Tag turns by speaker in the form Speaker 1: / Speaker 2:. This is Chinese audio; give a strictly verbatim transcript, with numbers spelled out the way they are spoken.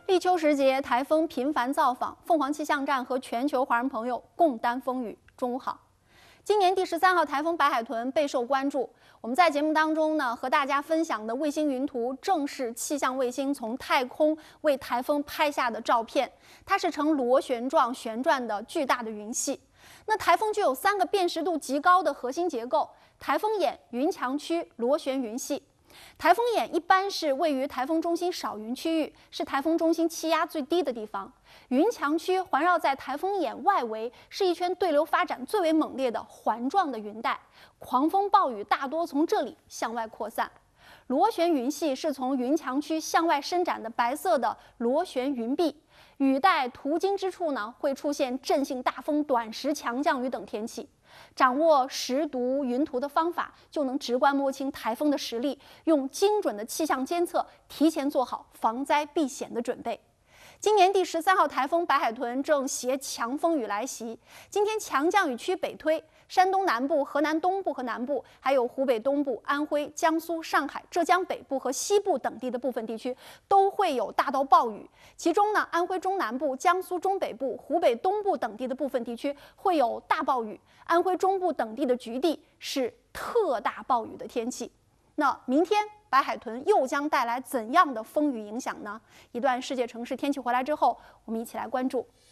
Speaker 1: 立秋时节，台风频繁造访，凤凰气象站和全球华人朋友共担风雨。中午好，今年第十三号台风白海豚备受关注。我们在节目当中呢，和大家分享的卫星云图正是气象卫星从太空为台风拍下的照片。它是呈螺旋状旋转的巨大的云系。那台风具有三个辨识度极高的核心结构：台风眼、云墙区、螺旋云系。台风眼一般是位于台风中心少云区域，是台风中心气压最低的地方。云墙区环绕在台风眼外围，是一圈对流发展最为猛烈的环状的云带，狂风暴雨大多从这里向外扩散。螺旋云系是从云墙区向外伸展的白色的螺旋云壁，雨带途经之处呢，会出现阵性大风、短时强降雨等天气。掌握识读云图的方法，就能直观摸清台风的实力，用精准的气象监测，提前做好防灾避险的准备。今年第十三号台风白海豚正携强风雨来袭，今天强降雨区北推，山东南部、河南东部和南部，还有湖北东部、安徽、江苏、上海、浙江北部和西部等地的部分地区都会有大到暴雨。其中呢，安徽中南部、江苏中北部、湖北东部等地的部分地区会有大暴雨，安徽中部等地的局地是特大暴雨的天气。那明天白海豚又将带来怎样的风雨影响呢？一段世界城市天气回来之后，我们一起来关注。